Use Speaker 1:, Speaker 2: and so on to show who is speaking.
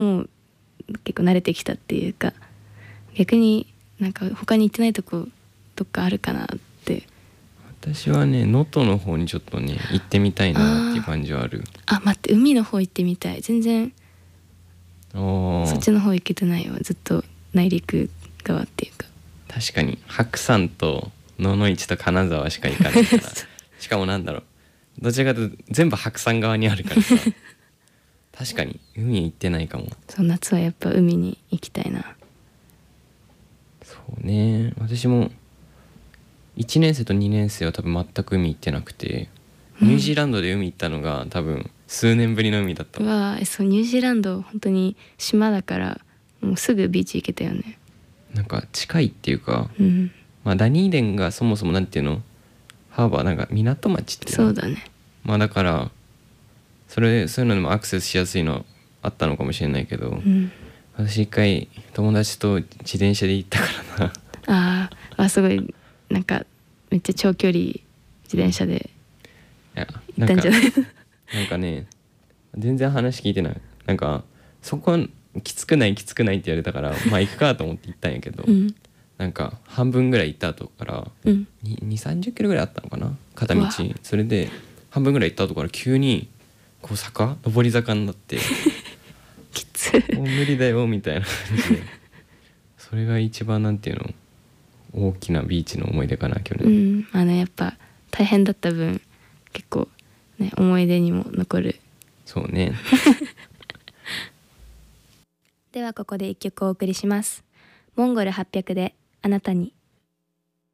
Speaker 1: もう結構慣れてきたっていうか、逆になんか他に行ってないとこどっかあるかなって。
Speaker 2: 私はね能登の方にちょっとね行ってみたいなっていう感じはある。
Speaker 1: 待って、海の方行ってみたい。全然
Speaker 2: そ
Speaker 1: っちの方行けてないよ。ずっと内陸側っていうか。
Speaker 2: 確かに白山と野々市と金沢しか行かないからしかもなんだろう、どちらかというと全部白山側にあるからさ確かに海行ってないかも。
Speaker 1: そう、夏はやっぱ海に行きたいな。
Speaker 2: そうね、私も1年生と2年生は多分全く海行ってなくて、ニュージーランドで海行ったのが多分数年ぶりの海だった。
Speaker 1: うわそう、ニュージーランド本当に島だからもうすぐビーチ行けたよね。
Speaker 2: なんか近いっていうか、
Speaker 1: うん
Speaker 2: まあダニーデンがそもそもなんていうの、ハーバーなんか港町っていうの、
Speaker 1: そうだね。
Speaker 2: まあだからそういうのでもアクセスしやすいのあったのかもしれないけど、私一回友達と自転車で行ったからな
Speaker 1: すごい、なんかめっちゃ長距離自転車で行ったんじゃない？
Speaker 2: なんかね、全然話聞いてない。なんかそこきつくないって言われたからまあ行くかと思って行ったんやけど、なんか半分ぐらい行った後から2、30キロぐらいあったのかな、片道。それで半分ぐらい行った後から急にこう上り坂になって
Speaker 1: きつ
Speaker 2: もう無理だよみたいな感じでそれが一番なんていうの、大きなビーチの思い出かな去年。
Speaker 1: やっぱ大変だった分結構ね思い出にも残る。
Speaker 2: そうね
Speaker 1: ではここで一曲お送りします。モンゴル800であなたに。